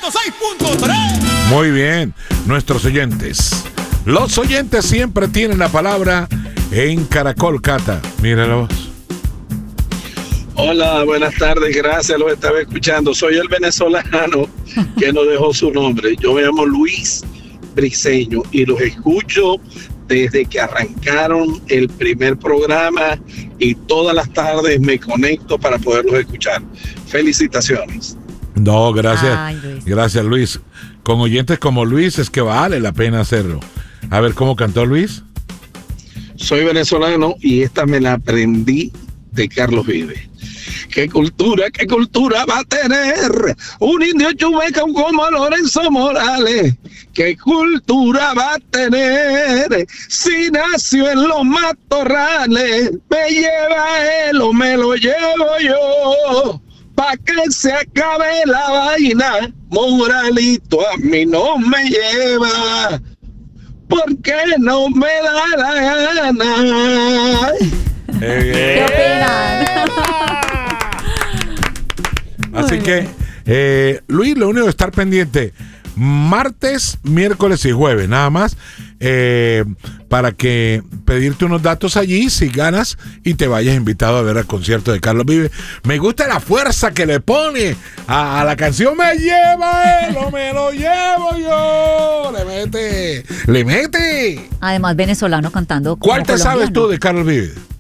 106.3. Muy bien, nuestros oyentes. Los oyentes siempre tienen la palabra en Caracol, Cata. Míralos. Hola, buenas tardes, gracias, los estaba escuchando. Soy el venezolano que no dejó su nombre. Yo me llamo Luis Briceño y los escucho desde que arrancaron el primer programa y todas las tardes me conecto para poderlos escuchar. Felicitaciones. No, gracias. Ay, Luis. Gracias, Luis. Con oyentes como Luis es que vale la pena hacerlo. A ver cómo cantó Luis. Soy venezolano y esta me la aprendí de Carlos Vives. ¿Qué cultura va a tener un indio chubeca como Lorenzo Morales? ¿Qué cultura va a tener si nació en los matorrales? ¿Me lleva él o me lo llevo yo? Pa' que se acabe la vaina, Moralito a mí no me lleva, porque no me da la gana. ¿Qué opinan? Así que, Luis, lo único que estar pendiente, martes, miércoles y jueves, nada más, para que pedirte unos datos allí, si ganas, y te vayas invitado a ver el concierto de Carlos Vives. Me gusta la fuerza que le pone a la canción. Me lleva él o me lo llevo yo. Le mete. Además, venezolano cantando como ¿Cuál te sabes colombiano. tú de Carlos Vives?